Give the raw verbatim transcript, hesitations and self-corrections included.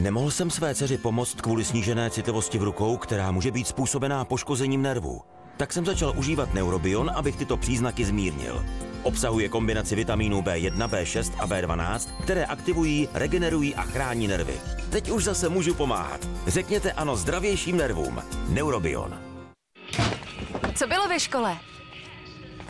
Nemohl jsem své dceři pomoct kvůli snížené citlivosti v rukou, která může být způsobená poškozením nervů. Tak jsem začal užívat Neurobion, abych tyto příznaky zmírnil. Obsahuje kombinaci vitamínů bé jedna, bé šest a bé dvanáct, které aktivují, regenerují a chrání nervy. Teď už zase můžu pomáhat. Řekněte ano zdravějším nervům. Neurobion. Co bylo ve škole?